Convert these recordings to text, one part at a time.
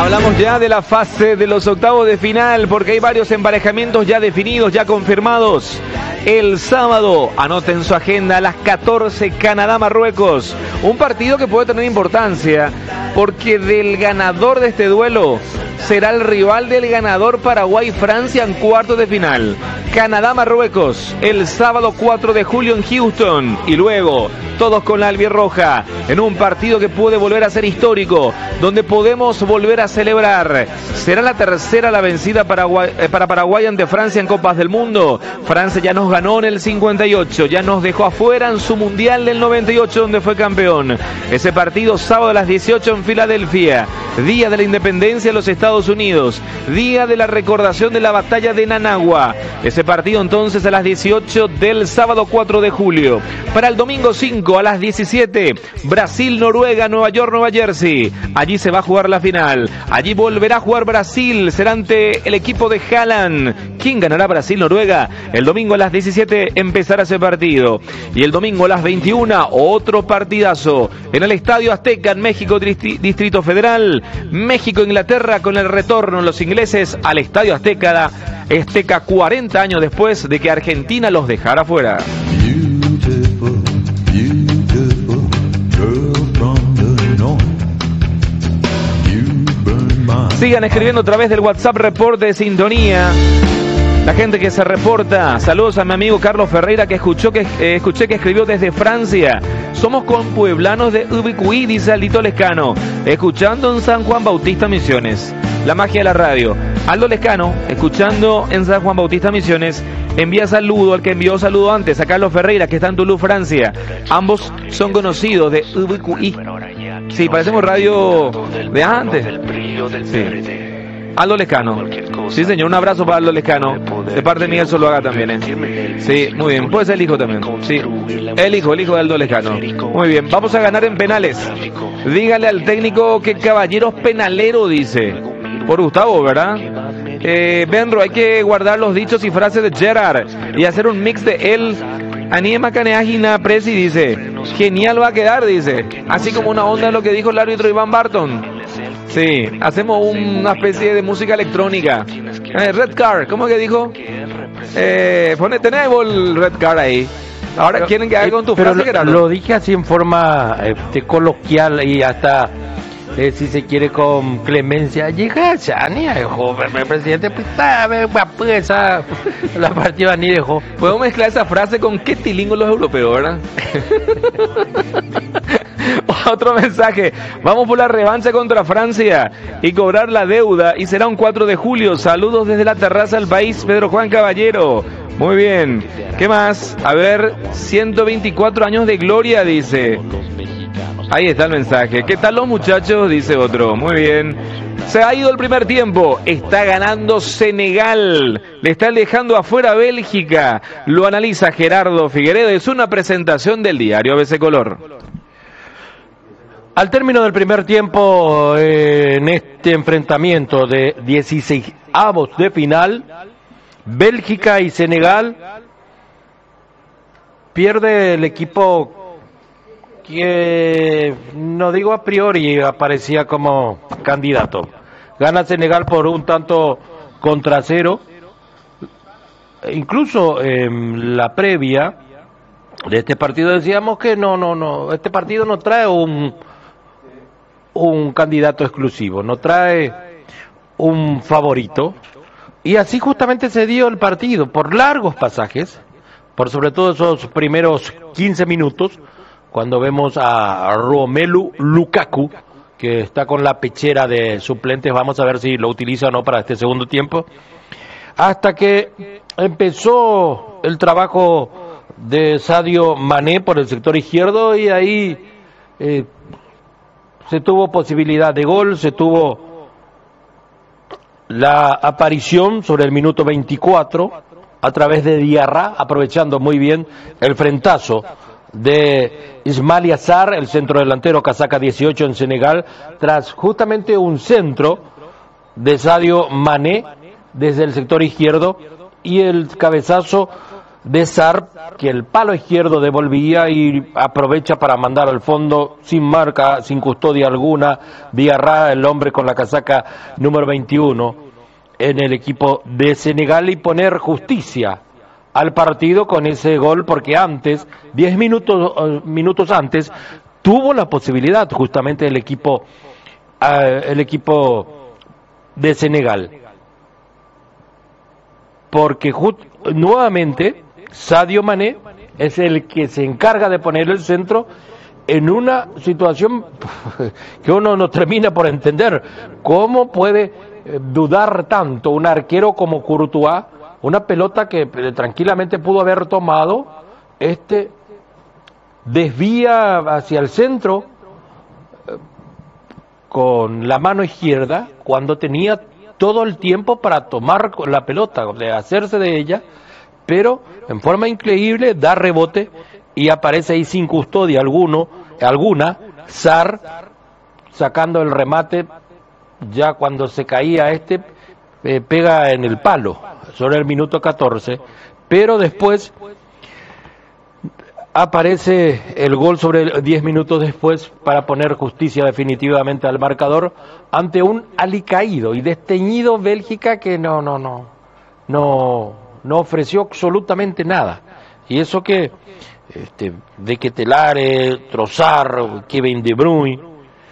Hablamos ya de la fase de los octavos de final porque hay varios emparejamientos ya definidos, ya confirmados. El sábado, anoten su agenda, a las 14, Canadá-Marruecos. Un partido que puede tener importancia porque del ganador de este duelo será el rival del ganador Paraguay-Francia en cuartos de final. Canadá-Marruecos, el sábado 4 de julio en Houston. Y luego, todos con la albirroja, en un partido que puede volver a ser histórico, donde podemos volver a celebrar. Será la tercera la vencida para Paraguay ante Francia en Copas del Mundo. Francia ya nos ganó en el 58, ya nos dejó afuera en su Mundial del 98, donde fue campeón. Ese partido sábado a las 18 en Filadelfia, día de la independencia de los Estados Unidos, día de la recordación de la batalla de Nanagua. Ese partido entonces a las 18 del sábado 4 de julio. Para el domingo 5 a las 17, Brasil-Noruega, Nueva York, Nueva Jersey. Allí se va a jugar la final. Allí volverá a jugar Brasil, será ante el equipo de Haaland. ¿Quién ganará Brasil-Noruega? El domingo a las 17 empezará ese partido. Y el domingo a las 21, otro partidazo en el Estadio Azteca en México, Distrito Federal. México-Inglaterra con el retorno de los ingleses al Estadio Azteca. 40 años después de que Argentina los dejara fuera. Sigan escribiendo a través del WhatsApp Report de Sintonía. La gente que se reporta. Saludos a mi amigo Carlos Ferreira que escuché que escribió desde Francia. Somos compueblanos de Ubicuí, dice Aldito Lescano, escuchando en San Juan Bautista Misiones. La magia de la radio. Aldo Lescano, escuchando en San Juan Bautista Misiones, envía saludo al que envió saludo antes, a Carlos Ferreira, que está en Toulouse, Francia. Ambos son conocidos de Ubicuí. Sí, parecemos radio de antes. Sí. Aldo Lescano. Sí, señor, un abrazo para Aldo Lescano. De parte de Miguel Zuluaga también, Sí, muy bien. Puede ser el hijo también. Sí, el hijo de Aldo Lescano. Muy bien, vamos a ganar en penales. Dígale al técnico que Caballeros penalero, dice. Por Gustavo, ¿verdad? Benro, hay que guardar los dichos y frases de Gerard y hacer un mix de él. Aniema Caneajina Presi dice, genial va a quedar, dice. Así como una onda de lo que dijo el árbitro Iván Barton. Sí, hacemos una especie de música electrónica. Red Car, ¿cómo que dijo? Tenés el Red Car ahí. Ahora quieren que haga con tu frase, Gerardo. Lo dije así en forma coloquial y hasta... si se quiere con clemencia, llega Chania, joven, el presidente, pues la partida ni dejó. Podemos mezclar esa frase con qué tilingo los europeos, ¿verdad? Otro mensaje, vamos por la revancha contra Francia y cobrar la deuda y será un 4 de julio. Saludos desde la terraza del país, Pedro Juan Caballero. Muy bien, ¿qué más? A ver, 124 años de gloria, dice. Ahí está el mensaje. ¿Qué tal los muchachos? Dice otro. Muy bien. Se ha ido el primer tiempo. Está ganando Senegal. Le están dejando afuera a Bélgica. Lo analiza Gerardo Figueredo. Es una presentación del diario ABC Color. Al término del primer tiempo, en este enfrentamiento de 16avos de final, Bélgica y Senegal, pierde el equipo que, no digo a priori, aparecía como candidato. Gana Senegal por un tanto contra cero. Incluso en la previa de este partido decíamos que no, este partido no trae un candidato exclusivo, no trae un favorito. Y así justamente se dio el partido, por largos pasajes, por sobre todo esos primeros 15 minutos, cuando vemos a Romelu Lukaku, que está con la pechera de suplentes. Vamos a ver si lo utiliza o no para este segundo tiempo. Hasta que empezó el trabajo de Sadio Mané por el sector izquierdo y ahí se tuvo posibilidad de gol, se tuvo la aparición sobre el minuto 24 a través de Diarra, aprovechando muy bien el frentazo de Ismail Assar, el centro delantero casaca 18 en Senegal, tras justamente un centro de Sadio Mané desde el sector izquierdo y el cabezazo de Sarr, que el palo izquierdo devolvía y aprovecha para mandar al fondo sin marca, sin custodia alguna, Diarra, el hombre con la casaca número 21 en el equipo de Senegal, y poner justicia al partido con ese gol, porque antes, 10 minutos antes, tuvo la posibilidad justamente el equipo de Senegal, porque nuevamente Sadio Mané es el que se encarga de poner el centro en una situación que uno no termina por entender. ¿Cómo puede dudar tanto un arquero como Courtois? Una pelota que tranquilamente pudo haber tomado, desvía hacia el centro con la mano izquierda cuando tenía todo el tiempo para tomar la pelota, de hacerse de ella, pero en forma increíble da rebote y aparece ahí sin custodia alguna, Sarr sacando el remate ya cuando se caía pega en el palo sobre el minuto 14, pero después aparece el gol sobre 10 minutos después para poner justicia definitivamente al marcador ante un alicaído y desteñido Bélgica que no ofreció absolutamente nada. Y eso que de Ketelare, Trossard, Kevin De Bruyne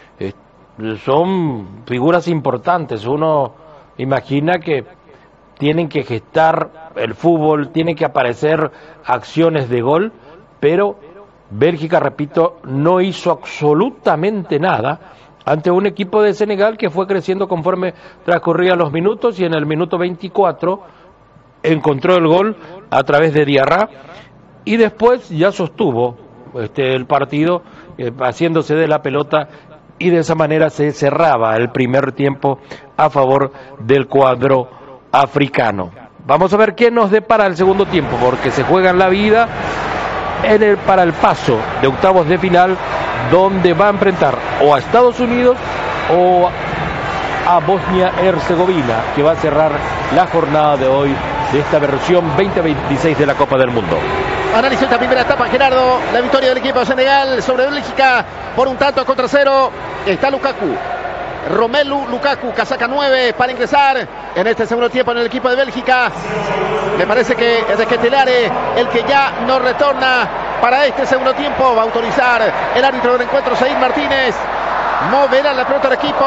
son figuras importantes. Uno imagina que tienen que gestar el fútbol, tienen que aparecer acciones de gol, pero Bélgica, repito, no hizo absolutamente nada ante un equipo de Senegal que fue creciendo conforme transcurrían los minutos, y en el minuto 24 encontró el gol a través de Diarra y después ya sostuvo el partido haciéndose de la pelota, y de esa manera se cerraba el primer tiempo a favor del cuadro africano. Vamos a ver qué nos depara el segundo tiempo, porque se juegan la vida para el paso de octavos de final, donde va a enfrentar o a Estados Unidos o a Bosnia-Herzegovina, que va a cerrar la jornada de hoy de esta versión 2026 de la Copa del Mundo. Analiza esta primera etapa, Gerardo. La victoria del equipo de Senegal sobre Bélgica por 1-0. Está Lukaku, Romelu Lukaku, casaca 9, para ingresar en este segundo tiempo en el equipo de Bélgica. Me parece que es de Ketelare el que ya no retorna para este segundo tiempo. Va a autorizar el árbitro del encuentro, Said Martínez. Moverá la pelota del equipo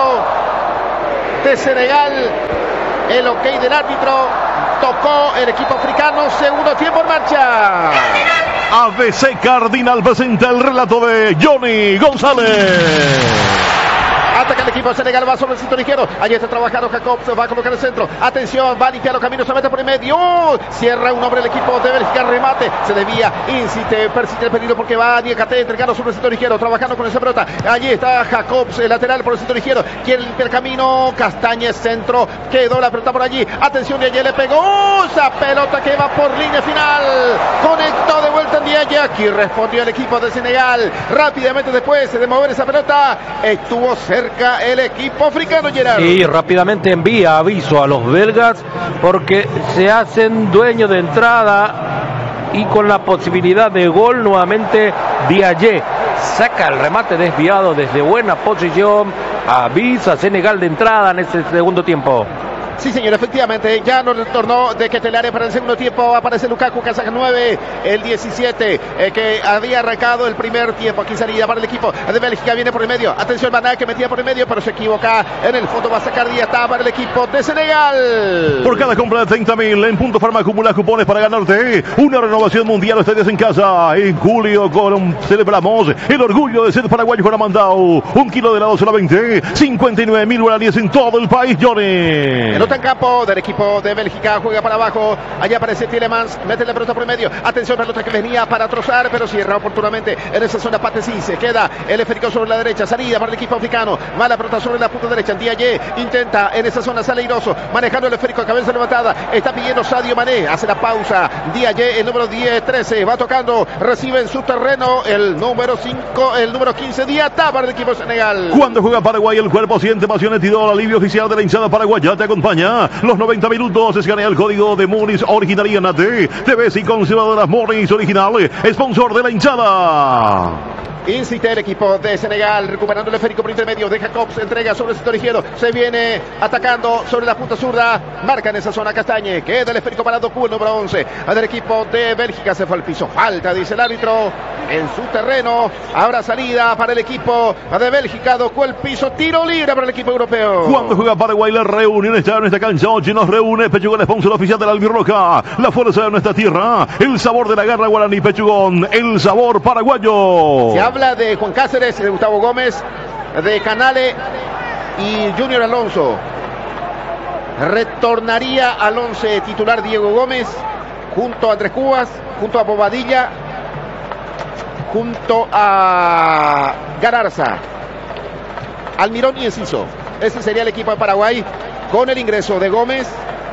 de Senegal. El ok del árbitro. Tocó el equipo africano. Segundo tiempo en marcha. ABC Cardinal presenta el relato de Johnny González. Ataca el equipo de Senegal, va sobre el sector izquierdo. Allí está trabajando Jacob, se va a colocar el centro. Atención, va a limpiar los caminos, se mete por el medio. Cierra un hombre el equipo de Bélgica, remate. Se desvía, persiste el peligro porque va a Diakate entregando sobre el sector izquierdo, trabajando con esa pelota. Allí está Jacob, el lateral por el sector izquierdo. Quiere limpiar el camino, Castañez, centro. Quedó la pelota por allí. Atención, Diaye le pegó. Esa pelota que va por línea final. Conectó de vuelta en Diaye. Aquí respondió el equipo de Senegal. Rápidamente después de mover esa pelota, estuvo cerca el equipo africano, Gerardo. Sí, rápidamente envía aviso a los belgas porque se hacen dueños de entrada y con la posibilidad de gol nuevamente. Diaye saca el remate desviado desde buena posición, avisa a Senegal de entrada en este segundo tiempo. Sí, señor, efectivamente, ya no retornó de Ketelare para el segundo tiempo. Aparece Lukaku, casaca 9, el 17, que había arrancado el primer tiempo. Aquí salida para el equipo de Bélgica, viene por el medio. Atención, Maná, que metía por el medio, pero se equivoca. En el fondo va a sacar Diata para el equipo de Senegal. Por cada compra de 30.000 en Punto Farma acumula cupones para ganarte una renovación mundial. Ustedes en casa. En julio celebramos el orgullo de ser paraguayo con Amandao. 1 kilo de helado solamente 59.000 guaraníes en todo el país, Johnny. Pelota en campo del equipo de Bélgica, juega para abajo, allá aparece Tielemans, mete la pelota por el medio, atención, pelota que venía para Trossard, pero cierra oportunamente en esa zona Patesí, se queda el esférico sobre la derecha, salida para el equipo africano, mala pelota sobre la punta derecha, Diaye intenta en esa zona, sale airoso, manejando el esférico, cabeza levantada, está pidiendo Sadio Mané, hace la pausa, Diaye, el número 10-13, va tocando, recibe en su terreno el número 5, el número 15, Diata para el equipo de Senegal. Cuando juega Paraguay, el cuerpo siente pasiones y dolor, alivio oficial de la hinchada paraguaya, te acompaña campaña. Los 90 minutos escanea el código de Morris Originaria Nate. TVs y conservadoras Morris Original, sponsor de la hinchada. Insiste el equipo de Senegal, recuperando el esférico por intermedio de Jacobs, entrega sobre el sector izquierdo, se viene atacando sobre la punta zurda, marca en esa zona Castañe, queda el esférico para Doku, el número 11 del equipo de Bélgica, se fue al piso, falta, dice el árbitro, en su terreno, habrá salida para el equipo de Bélgica, Doku el piso, tiro libre para el equipo europeo. Cuando juega Paraguay, la reunión está en esta cancha, hoy nos reúne Pechugón, sponsor oficial de la Albirroja, la fuerza de nuestra tierra, el sabor de la garra guaraní Pechugón, el sabor paraguayo. Habla de Juan Cáceres, de Gustavo Gómez, de Canale y Junior Alonso. Retornaría al 11 titular Diego Gómez, junto a Andrés Cubas, junto a Bobadilla, junto a Gararza, Almirón y Enciso. Ese sería el equipo de Paraguay, con el ingreso de Gómez.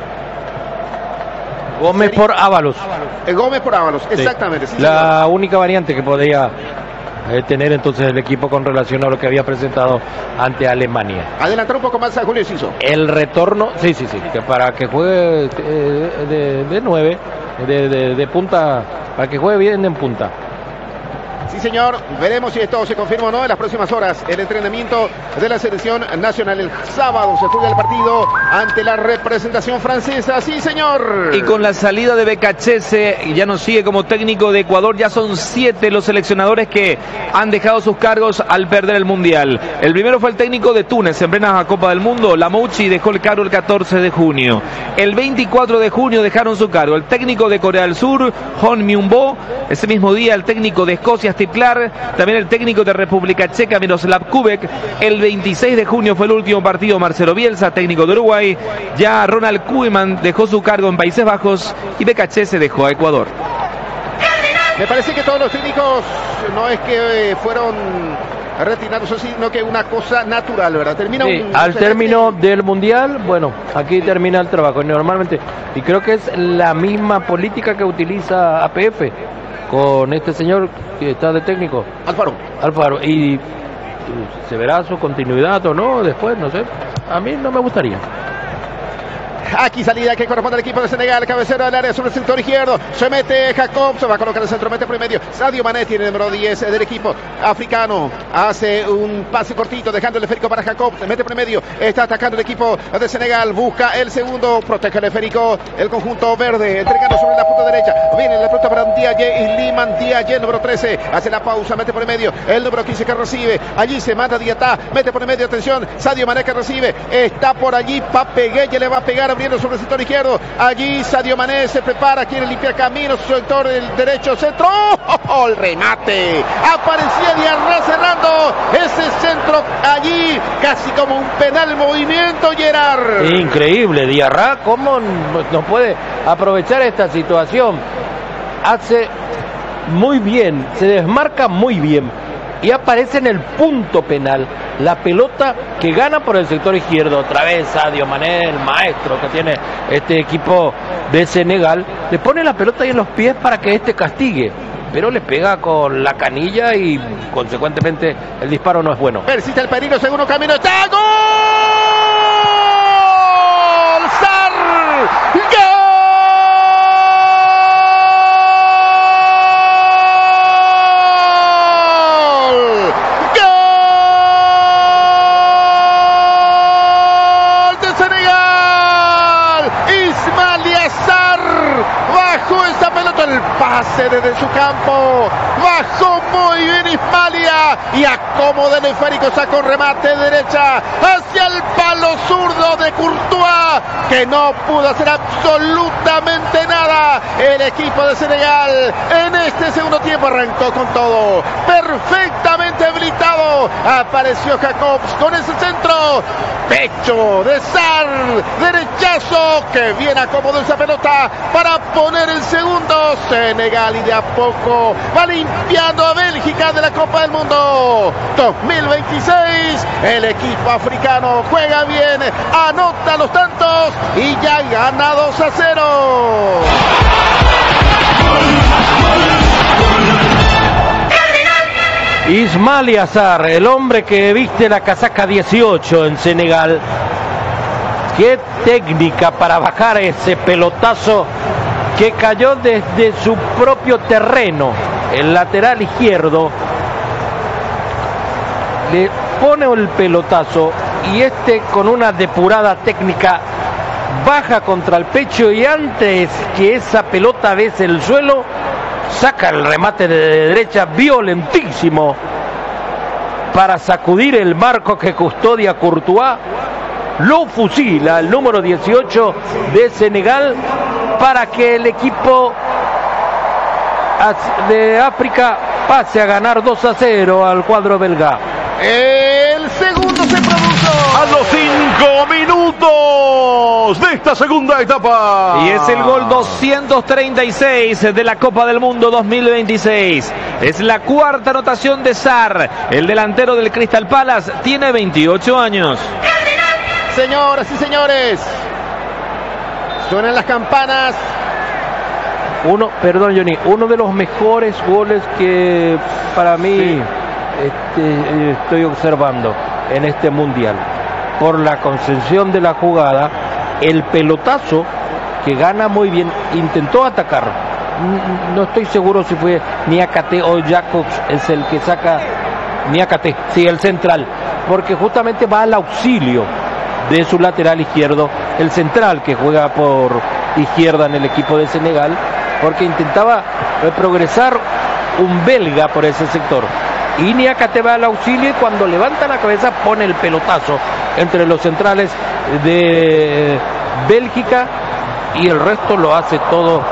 Gómez por Ábalos. Gómez por Ábalos, Sí. exactamente. Sí, La única variante que podría tener entonces el equipo con relación a lo que había presentado ante Alemania. Adelantar un poco más a Julio Enciso. El retorno, sí, que para que juegue de 9, de punta, para que juegue bien en punta. Sí, señor. Veremos si esto se confirma o no en las próximas horas. El entrenamiento de la selección nacional. El sábado se juega el partido ante la representación francesa. Sí, señor. Y con la salida de Becachese, ya no sigue como técnico de Ecuador. Ya son 7 los seleccionadores que han dejado sus cargos al perder el Mundial. El primero fue el técnico de Túnez en plena Copa del Mundo. Lamouchi dejó el cargo el 14 de junio. El 24 de junio dejaron su cargo el técnico de Corea del Sur, Hon Myung-bo. Ese mismo día el técnico de Escocia, Stiplar, también el técnico de República Checa, Miroslav Kubek. El 26 de junio fue el último partido, Marcelo Bielsa, técnico de Uruguay. Ya Ronald Koeman dejó su cargo en Países Bajos y Becachese dejó a Ecuador. Me parece que todos los técnicos no es que fueron retirados, sino que una cosa natural, ¿verdad? Termina Sí, un al término del Mundial, bueno, aquí termina el trabajo normalmente. Y creo que es la misma política que utiliza APF con este señor que está de técnico. Alfaro. Y se verá su continuidad o no después, no sé. A mí no me gustaría. Aquí salida que corresponde al equipo de Senegal, cabecero del área sobre el sector izquierdo, se mete Jacob, se va a colocar el centro, mete por el medio, Sadio Mané tiene el número 10 del equipo africano, hace un pase cortito, dejando el esférico para Jacob, se mete por el medio, está atacando el equipo de Senegal, busca el segundo, protege el esférico, el conjunto verde, entregando sobre la punta derecha, viene la pelota para Diaye y Liman Diaye, el número 13, hace la pausa, mete por el medio, el número 15 que recibe, allí se manda Diatá, mete por el medio, atención, Sadio Mané que recibe, está por allí, Pape Gueye le va a pegar, abriendo sobre el sector izquierdo, allí Sadio Mané se prepara, quiere limpiar camino, su sector del derecho, centro, ¡oh! El remate, aparecía Diarra cerrando ese centro allí, casi como un penal movimiento, Gerard. Increíble, Diarra, ¿cómo no puede aprovechar esta situación? Hace muy bien, se desmarca muy bien y aparece en el punto penal la pelota que gana por el sector izquierdo. Otra vez Sadio Mané, el maestro que tiene este equipo de Senegal, le pone la pelota ahí en los pies para que este castigue, pero le pega con la canilla y consecuentemente el disparo no es bueno. Persiste el peligro, segundo camino, está ¡gol! ¡Sar! ¡Gol! El pase desde su campo, bajó muy bien Ismalia y acomoda el esférico, sacó un remate derecha hacia el palo zurdo de Courtois, que no pudo hacer absolutamente nada. El equipo de Senegal en este segundo tiempo arrancó con todo, perfectamente habilitado, apareció Jacobs con ese centro, pecho de Sar, derechazo, que bien acomodó esa pelota para poner el segundo. Senegal y de a poco va limpiando a Bélgica de la Copa del Mundo 2026. El equipo africano juega bien, anota los tantos y ya gana 2-0. Ismalia Sarr, el hombre que viste la casaca 18 en Senegal, qué técnica para bajar ese pelotazo que cayó desde su propio terreno. El lateral izquierdo le pone el pelotazo y con una depurada técnica baja contra el pecho y antes que esa pelota bese el suelo, saca el remate de derecha violentísimo para sacudir el marco que custodia Courtois. Lo fusila el número 18 de Senegal para que el equipo de África pase a ganar 2-0 al cuadro belga. El segundo se produjo a los 5 minutos de esta segunda etapa. Y es el gol 236 de la Copa del Mundo 2026. Es la cuarta anotación de Sarr. El delantero del Crystal Palace tiene 28 años. Señoras y señores, suenan las campanas. Perdón Johnny, uno de los mejores goles que para mí estoy observando en este mundial. Por la concepción de la jugada, el pelotazo que gana muy bien, intentó atacar. No estoy seguro si fue Niakate o Jacobs es el que saca. Niakate, sí, el central, porque justamente va al auxilio de su lateral izquierdo, el central que juega por izquierda en el equipo de Senegal, porque intentaba progresar un belga por ese sector. Y Niakate va al auxilio y cuando levanta la cabeza pone el pelotazo entre los centrales de Bélgica y el resto lo hace todo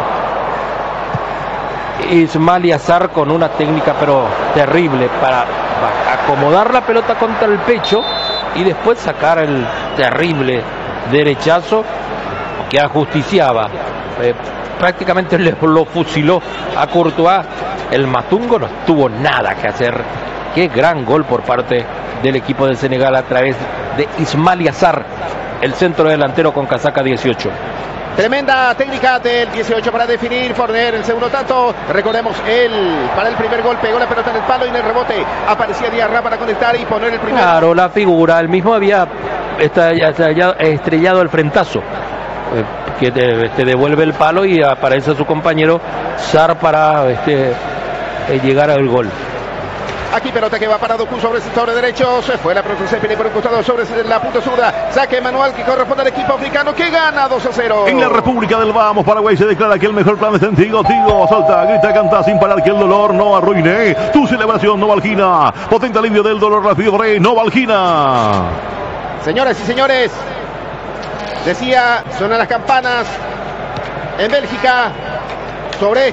Ismaïla Sarr con una técnica pero terrible para acomodar la pelota contra el pecho y después sacar el terrible derechazo que ajusticiaba. Prácticamente lo fusiló a Courtois. El matungo no tuvo nada que hacer. Qué gran gol por parte del equipo de Senegal a través de Ismaïla Sarr, el centro delantero con casaca 18. Tremenda técnica del 18 para definir, poner el segundo tanto. Recordemos, para el primer gol pegó la pelota en el palo y en el rebote aparecía Diarra para conectar y poner el primer. Claro, la figura, el mismo había estrellado el frentazo, que te devuelve el palo y aparece su compañero Sarr para llegar al gol. Aquí pelota que va para Doku sobre el sector derecho. Se fue la pelota Cepelin por un costado sobre la punta zurda. Saque manual que corresponde al equipo africano que gana 2-0. En la República del Vamos, Paraguay se declara que el mejor plan es contigo. Tigo, salta, grita, canta sin parar que el dolor no arruine tu celebración. Novalgina, potente alivio del dolor, la fiebre, Novalgina. Señoras y señores, decía, suenan las campanas en Bélgica sobre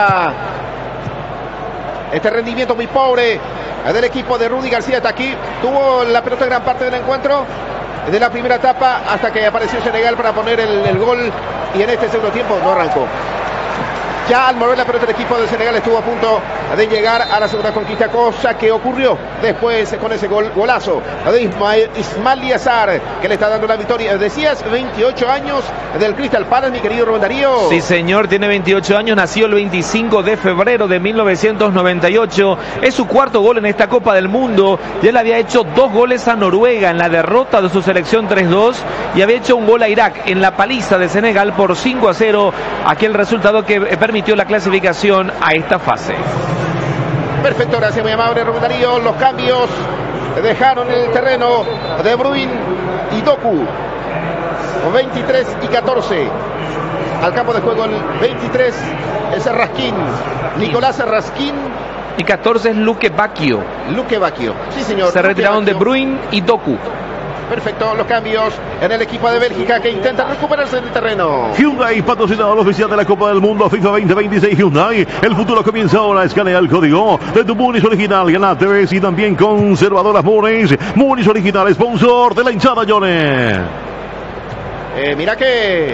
este rendimiento muy pobre del equipo de Rudy García. Hasta aquí tuvo la pelota gran parte del encuentro, de la primera etapa hasta que apareció Senegal para poner el gol, y en este segundo tiempo no arrancó. Ya al mover la pelota el equipo de Senegal estuvo a punto de llegar a la segunda conquista, cosa que ocurrió después con ese golazo de Ismaïla Sarr, que le está dando la victoria. Decías, 28 años del Crystal Palace, mi querido Rubén Darío. Sí, señor, tiene 28 años, nació el 25 de febrero de 1998. Es su cuarto gol en esta Copa del Mundo. Ya le había hecho 2 goles a Noruega en la derrota de su selección 3-2 y había hecho un gol a Irak en la paliza de Senegal por 5-0, aquel resultado que permitió la clasificación a esta fase. Perfecto, gracias, muy amable Rubén Darío. Los cambios dejaron el terreno De Bruyne y Doku, 23 y 14. Al campo de juego el 23 es Raskin, Nicolás Raskin. Y 14 es Luque Bacchio. Luque Bacchio, sí señor. Se retiraron De Bruyne y Doku. Perfecto, los cambios en el equipo de Bélgica que intenta recuperarse en el terreno. Hyundai, patrocinador oficial de la Copa del Mundo FIFA 2026. Hyundai, el futuro comienza ahora. Escanea el código de tu Munis original, gana TVs y también conservadoras Munis. Munis original, sponsor de la hinchada, Jones. Mira que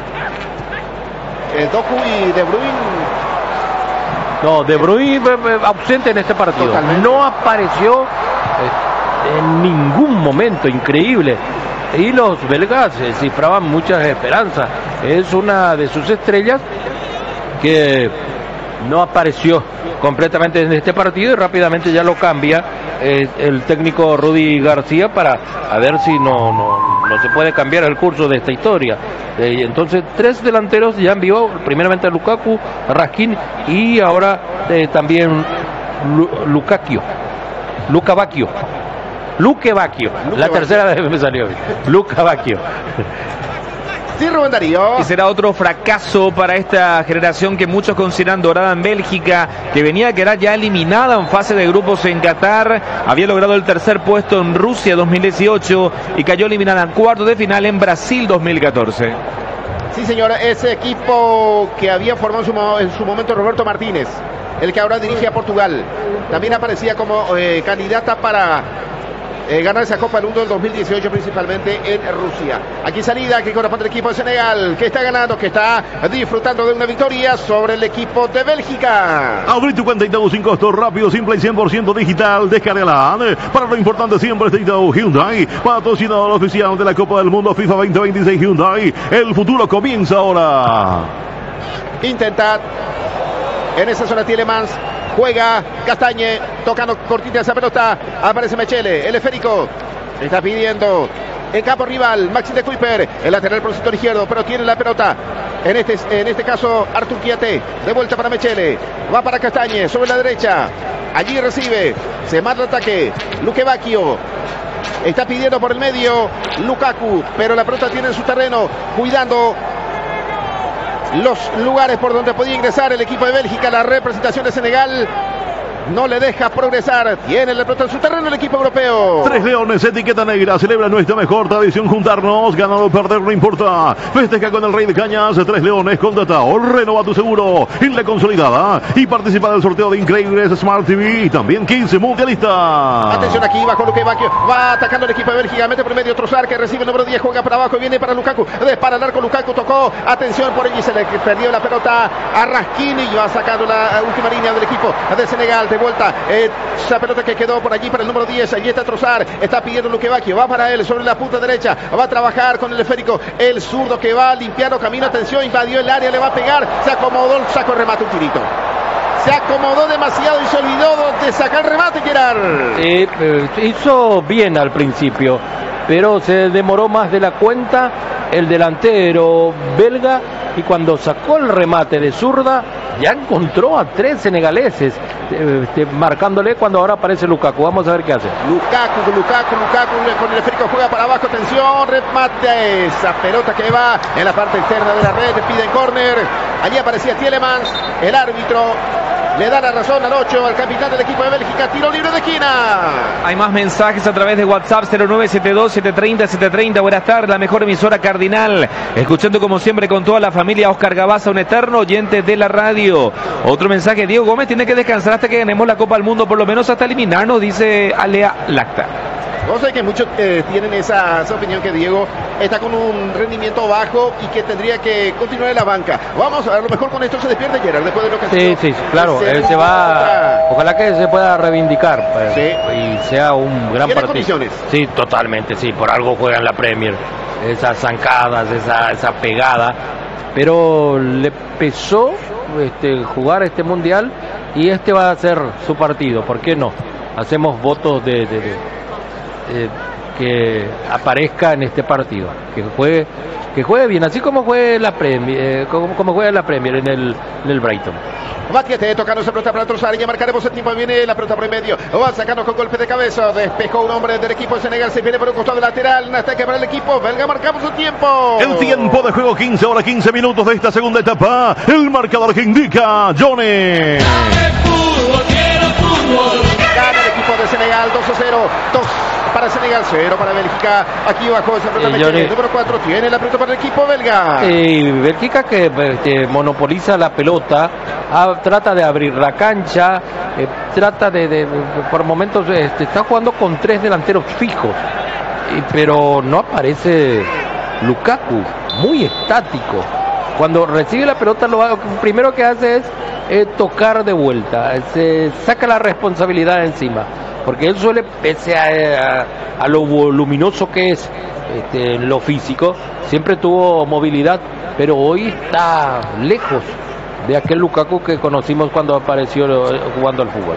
Doku y De Bruyne. No, De Bruyne ausente en este partido. Totalmente. No apareció en ningún momento, increíble. Y los belgas cifraban muchas esperanzas. Es una de sus estrellas que no apareció completamente en este partido y rápidamente ya lo cambia el técnico Rudy García para a ver si no no se puede cambiar el curso de esta historia. Entonces, 3 delanteros ya envió, primeramente a Lukaku, a Raskin y ahora también Luke Bacchio. La tercera vez me salió bien. Luke Bacchio. Sí, Rubén Darío. Y será otro fracaso para esta generación que muchos consideran dorada en Bélgica, que venía a quedar ya eliminada en fase de grupos en Qatar, había logrado el tercer puesto en Rusia 2018 y cayó eliminada en cuartos de final en Brasil 2014. Sí, señor, ese equipo que había formado en su momento Roberto Martínez, el que ahora dirige a Portugal, también aparecía como candidata para ganar esa Copa del Mundo del 2018, principalmente en Rusia. Aquí salida que corresponde al equipo de Senegal, que está ganando, que está disfrutando de una victoria sobre el equipo de Bélgica. Abrí tu cuenta Itaú sin costo, rápido, simple y 100% digital. Descárgala. Para lo importante siempre está Itaú. Hyundai, patrocinador oficial de la Copa del Mundo FIFA 2026 Hyundai. El futuro comienza ahora. Intenta en esa zona Tielemans. Juega Castañe, tocando cortita esa pelota. Aparece Mechele, el esférico. Está pidiendo en campo rival Maxi de Kuiper, el lateral por el sector izquierdo, pero tiene la pelota. En este caso, Artur Kiate. De vuelta para Mechele. Va para Castañe, sobre la derecha. Allí recibe. Se manda el ataque. Luke Bacchio. Está pidiendo por el medio Lukaku, pero la pelota tiene en su terreno. Cuidando los lugares por donde podía ingresar el equipo de Bélgica. La representación de Senegal no le deja progresar. Tiene la pelota en su terreno el equipo europeo. 3 leones, etiqueta negra. Celebra nuestra mejor tradición juntarnos. Ganar o perder no importa. Festeja con el Rey de Cañas. 3 leones con data. O renova tu seguro en la consolidada. Y participa del sorteo de increíbles Smart TV. Y también 15 mundialistas. Atención aquí, bajo Luke Bacchio. Va atacando el equipo de Bélgica. Mete por medio Trossard, que recibe el número 10. Juega para abajo y viene para Lukaku. Dispara al arco. Lukaku tocó. Atención por allí. Se le perdió la pelota a Raskin. Y va sacando la última línea del equipo de Senegal. De vuelta, esa pelota que quedó por allí para el número 10, allí está Trossard, está pidiendo Luke Bacchio, va para él sobre la punta derecha, va a trabajar con el esférico, el zurdo que va limpiando camino, atención, invadió el área, le va a pegar, se acomodó, sacó el remate, un tirito. Se acomodó demasiado y se olvidó de sacar el remate, Gerard. Hizo bien al principio, pero se demoró más de la cuenta el delantero belga, y cuando sacó el remate de zurda ya encontró a 3 senegaleses marcándole, cuando ahora aparece Lukaku. Vamos a ver qué hace. Lukaku con el esférico juega para abajo, atención, remate, esa pelota que va en la parte externa de la red, pide en córner. Allí aparecía Tielemans, el árbitro le da la razón al 8, al capitán del equipo de Bélgica. Tiro libre de esquina. Hay más mensajes a través de WhatsApp 0972-730-730. Buenas tardes, la mejor emisora Cardinal. Escuchando como siempre con toda la familia. Oscar Gabaza, un eterno oyente de la radio. Otro mensaje, Diego Gómez tiene que descansar hasta que ganemos la Copa del Mundo, por lo menos hasta eliminarnos, dice Alea Lacta. No sé que muchos tienen esa opinión, que Diego está con un rendimiento bajo y que tendría que continuar en la banca. Vamos, a lo mejor con esto se despierte Gerard después de lo que sí, claro, él se va, ojalá que se pueda reivindicar y sea un gran partido. Condiciones. Sí, totalmente, sí, por algo juega en la Premier, esas zancadas, esa pegada, pero le pesó jugar este mundial, y este va a ser su partido. ¿Por qué no? Hacemos votos que aparezca en este partido, que juegue bien, así como juegue la Premier, como juega la Premier en el Brighton. Batiete tocando esa pelota para Trossard, ya marcaremos el tiempo, viene la pelota por el medio, va sacando con golpe de cabeza, despejó un hombre del equipo de Senegal, se viene por un costado lateral, un ataque para el equipo belga, marcamos el tiempo. El tiempo de juego, 15 horas 15 minutos de esta segunda etapa, el marcador que indica Johnny. Gana el equipo de Senegal 2-0, 2 para Senegal, 0 para Bélgica. Aquí bajo esa pelota el número 4 tiene la pelota para el equipo belga. Bélgica que monopoliza la pelota, trata de abrir la cancha, trata de por momentos está jugando con 3 delanteros fijos, pero no aparece Lukaku, muy estático. Cuando recibe la pelota, lo primero que hace es tocar de vuelta, se saca la responsabilidad encima, porque él suele, pese a lo voluminoso que es en lo físico, siempre tuvo movilidad, pero hoy está lejos de aquel Lukaku que conocimos cuando apareció jugando al fútbol.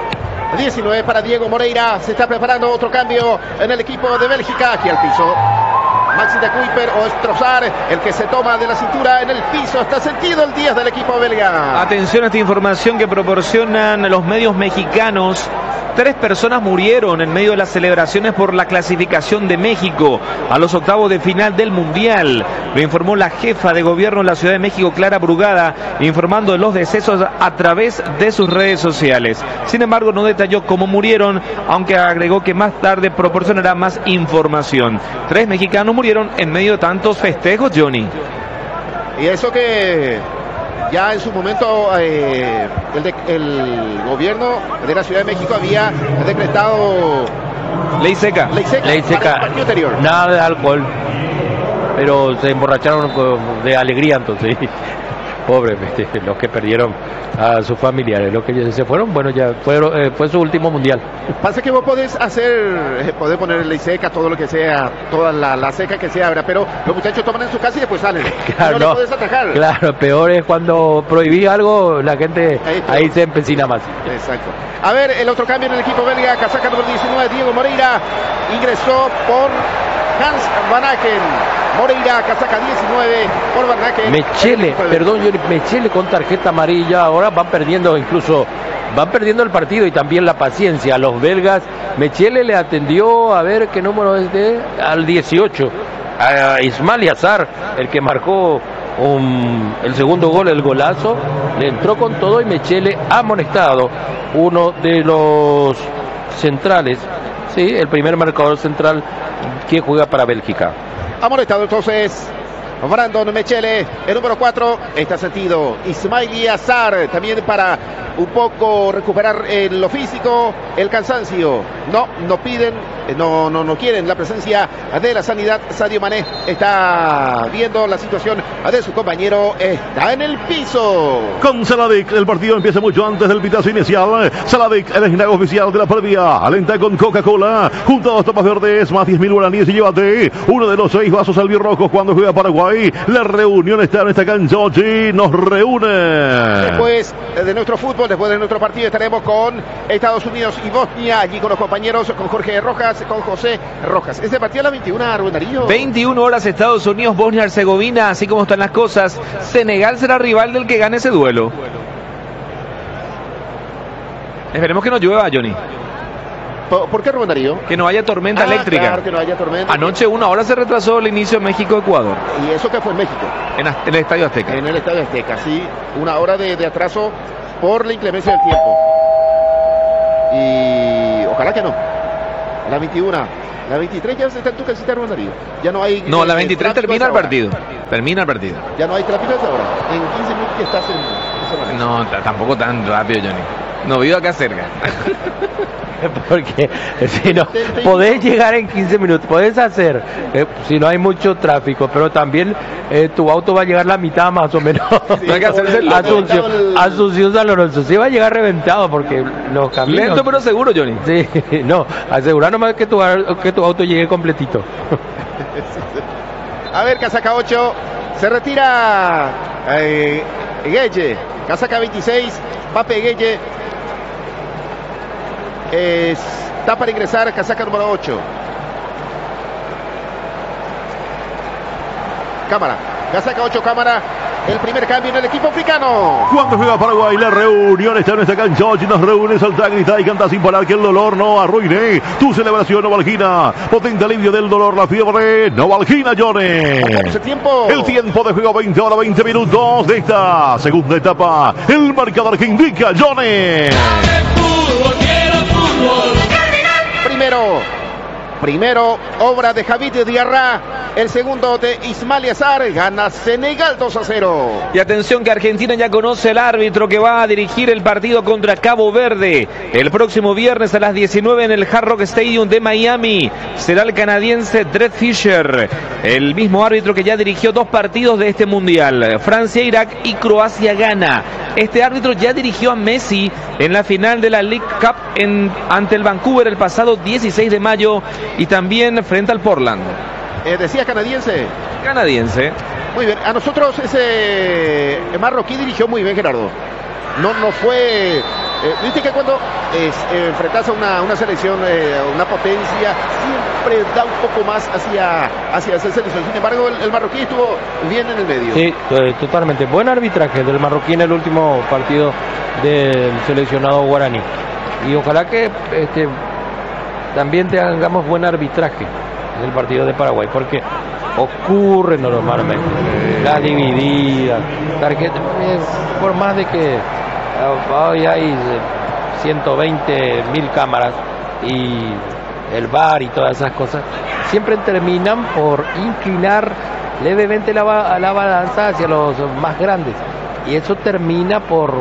19 para Diego Moreira, se está preparando otro cambio en el equipo de Bélgica, aquí al piso. Maxi de Kuiper o es Trossard el que se toma de la cintura en el piso. Está sentido el 10 del equipo belga. Atención a esta información que proporcionan los medios mexicanos. 3 personas murieron en medio de las celebraciones por la clasificación de México a los octavos de final del Mundial. Lo informó la jefa de gobierno de la Ciudad de México, Clara Brugada, informando de los decesos a través de sus redes sociales. Sin embargo, no detalló cómo murieron, aunque agregó que más tarde proporcionará más información. 3 mexicanos murieron en medio de tantos festejos, Johnny. Y eso que ya en su momento el gobierno de la Ciudad de México había decretado ley seca. Ley seca. Para el partido anterior. Nada de alcohol. Pero se emborracharon de alegría entonces. Pobre, los que perdieron a sus familiares, los que se fueron, bueno, ya fue su último mundial. Pasa que vos podés poner ley seca, todo lo que sea, toda la seca que sea, ¿verdad? Pero los muchachos toman en su casa y después salen. Claro, no le podés atajar. Claro, peor es cuando prohibí algo, la gente ahí se empecina más. Exacto. A ver, el otro cambio en el equipo belga, casaca número 19, Diego Moreira, ingresó por Hans Van Aken. Moreira, casaca 19 por Van Aken. Mechele con tarjeta amarilla. Ahora van perdiendo el partido y también la paciencia. A los belgas, Mechele le atendió, a ver qué número es al 18. A Ismail Azar, el que marcó el segundo gol, el golazo. Le entró con todo y Mechele amonestado. Uno de los centrales, sí, el primer marcador central que juega para Bélgica. Amonestado entonces Brandon Mechele, el número 4, está sentido Ismail Azar, también para un poco recuperar lo físico, el cansancio. No piden, no quieren la presencia de la sanidad. Sadio Mané está viendo la situación de su compañero, está en el piso. Con Saladic, el partido empieza mucho antes del pitazo inicial. Saladic, el escenario oficial de la previa, alenta con Coca-Cola, junto a 2 tapas verdes, más 10.000 guaraníes y llévate uno de los 6 vasos albirrojos cuando juega Paraguay. La reunión está en esta cancha, y nos reúne. Después de nuestro fútbol, después de nuestro partido, estaremos con Estados Unidos y Bosnia, allí con los compañeros, con Jorge Rojas, con José Rojas. Este partido a las 21, Rubén Darío. 21 horas Estados Unidos, Bosnia, Herzegovina, así como están las cosas. Senegal será rival del que gane ese duelo. Esperemos que no llueva, Johnny. ¿Por qué, Rubén Darío? Que no haya tormenta eléctrica. Claro, que no haya tormenta. Anoche 1 hora se retrasó el inicio de México-Ecuador. ¿Y eso que fue en México? En el Estadio Azteca. En el Estadio Azteca, sí. 1 hora de atraso por la inclemencia del tiempo. Y ojalá que no. La 21, la 23 ya está en tu casita, Rubén Darío. Ya no hay. No, la 23 termina el partido. Termina el partido. Ya no hay tráfico hasta ahora. En 15 minutos que estás en. No, tampoco tan rápido, Johnny. No vivo acá cerca. Porque si no, podés llegar en 15 minutos, podés hacer, si no hay mucho tráfico, pero también tu auto va a llegar la mitad más o menos. Sí, no hay que hacerse Asunción San Lorenzo, sí va a llegar reventado porque los caminos. Lento pero seguro, Johnny. Sí, no, asegura nomás que tu auto llegue completito. A ver, casaca 8, se retira Gueye, casaca 26, Pape Gueye. Está para ingresar casaca número 8. Cámara, casaca 8, cámara. El primer cambio en el equipo africano. Cuando juega Paraguay, la reunión está en esta cancha. Y nos reúne, salta, grita y canta sin parar que el dolor no arruine tu celebración, Novalgina. Potente alivio del dolor, la fiebre, Novalgina, Johnny. El tiempo de juego, 20 horas, 20 minutos de esta segunda etapa. El marcador que indica, Johnny. Primero, obra de Javid Diarra. El segundo de Ismail Azar. Gana Senegal 2-0. Y atención que Argentina ya conoce el árbitro que va a dirigir el partido contra Cabo Verde el próximo viernes a las 19 en el Hard Rock Stadium de Miami. Será el canadiense Dred Fischer, el mismo árbitro que ya dirigió 2 partidos de este mundial, Francia, Irak y Croacia, Ghana. Este árbitro ya dirigió a Messi en la final de la League Cup ante el Vancouver el pasado 16 de mayo y también frente al Portland. Decía canadiense. Canadiense. Muy bien. A nosotros ese marroquí dirigió muy bien, Gerardo. No fue Viste que cuando enfrentas a una selección, una potencia, siempre da un poco más hacia esa selección. Sin embargo, el marroquí estuvo bien en el medio. Sí, totalmente. Buen arbitraje del marroquí en el último partido del seleccionado guaraní. Y ojalá que también tengamos buen arbitraje en el partido de Paraguay, porque ocurre normalmente la dividida, tarjeta, por más de que hoy hay 120.000 cámaras y el VAR y todas esas cosas, siempre terminan por inclinar levemente la balanza hacia los más grandes, y eso termina por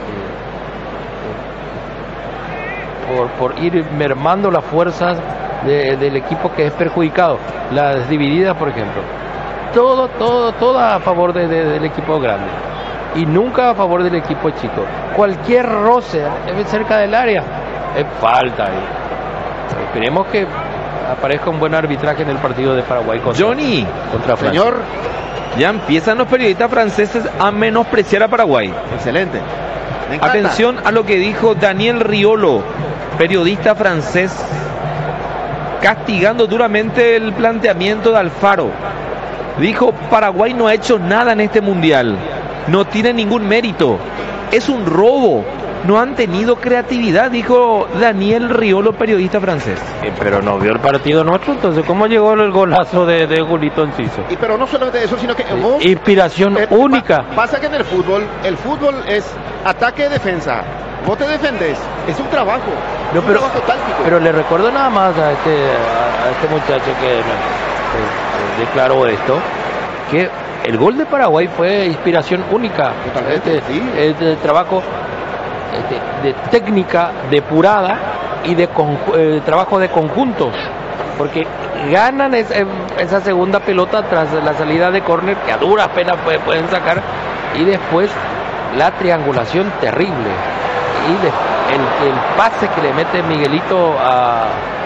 ir mermando las fuerzas del equipo que es perjudicado. Las divididas, por ejemplo, todo a favor del equipo grande y nunca a favor del equipo chico. Cualquier roce cerca del área es falta. Esperemos que aparezca un buen arbitraje en el partido de Paraguay contra Francia. Señor, ya empiezan los periodistas franceses a menospreciar a Paraguay. Excelente. Me encanta. Atención a lo que dijo Daniel Riolo, periodista francés, castigando duramente el planteamiento de Alfaro. Dijo: Paraguay no ha hecho nada en este mundial, no tiene ningún mérito, es un robo, no han tenido creatividad, dijo Daniel Riolo, periodista francés. Pero no vio el partido nuestro, entonces ¿cómo llegó el golazo de Julito Enciso? Y pero no solamente eso, sino que inspiración única. Pasa que en el fútbol es ataque-defensa. Vos te defendés, es un trabajo, trabajo táctico. Pero le recuerdo nada más a este muchacho que declaró esto, que el gol de Paraguay fue inspiración única. Este trabajo de técnica depurada y de trabajo de conjunto, porque ganan esa segunda pelota tras la salida de córner, que a duras penas pueden sacar, y después la triangulación terrible y el pase que le mete Miguelito a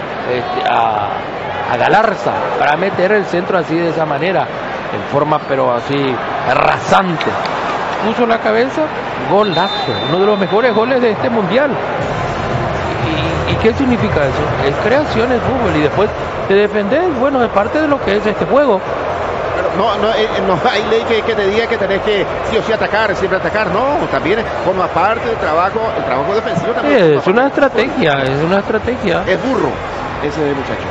Galarza para meter el centro así, de esa manera, en forma pero así rasante, puso la cabeza, golazo, uno de los mejores goles de este mundial. ¿Y qué significa eso? Es creación, es fútbol, y después te defendés, bueno, es parte de lo que es este juego. No hay ley que te diga que tenés que sí o sí atacar, siempre atacar, no, también forma parte del trabajo, el trabajo defensivo también. Sí, es una estrategia. Es burro ese muchacho.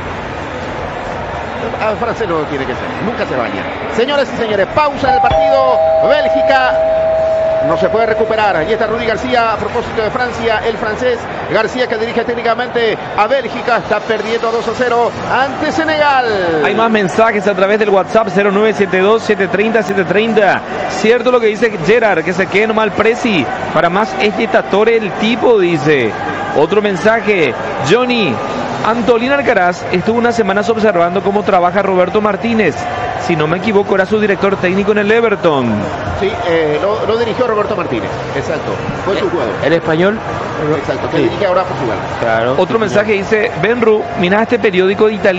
Al francés no tiene que ser, nunca se baña. Señores y señores, pausa en el partido. Bélgica no se puede recuperar. Allí está Rudy García a propósito de Francia, el francés García, que dirige técnicamente a Bélgica, está perdiendo 2-0 ante Senegal. Hay más mensajes a través del WhatsApp 0972-730-730. Cierto lo que dice Gerard, que se quede nomás el presi, para más es dictatore el tipo, dice. Otro mensaje, Johnny: Antolín Alcaraz estuvo unas semanas observando cómo trabaja Roberto Martínez. Si no me equivoco, era su director técnico en el Everton. Sí, lo dirigió Roberto Martínez, exacto. Fue su jugador. ¿El español? Exacto, que dirige ahora a Portugal. Claro. Otro mensaje dice: Benru, mira este periódico de Italia.